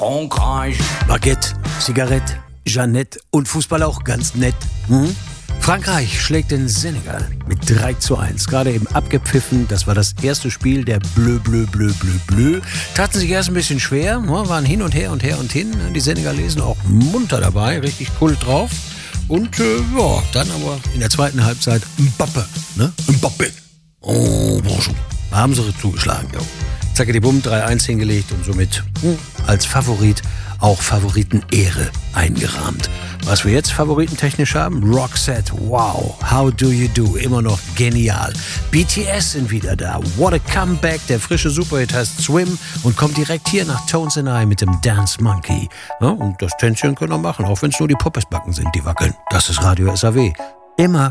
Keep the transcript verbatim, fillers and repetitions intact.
Frankreich. Baguette, Zigarette, Jeannette und Fußball auch ganz nett. Hm? Frankreich schlägt den Senegal mit drei zu eins. Gerade eben abgepfiffen. Das war das erste Spiel der Bleu, Bleu, Bleu, Bleu, Bleu. Taten sich erst ein bisschen schwer, waren hin und her und her und hin. Die Senegalesen auch munter dabei, richtig cool drauf. Und äh, ja, dann aber in der zweiten Halbzeit Mbappe, ne? Mbappe. Oh, bonjour. Da haben sie zugeschlagen, jo. Zacke die Bumm, drei eins hingelegt und somit hm, als Favorit auch Favoritenehre eingerahmt. Was wir jetzt favoritentechnisch haben? Roxette, wow, How Do You Do, immer noch genial. B T S sind wieder da, what a comeback, der frische Superhit heißt Swim und kommt direkt hier nach Tones and I mit dem Dance Monkey. Ja, und das Tänzchen können wir machen, auch wenn es nur die Poppesbacken sind, die wackeln. Das ist Radio S A W, immer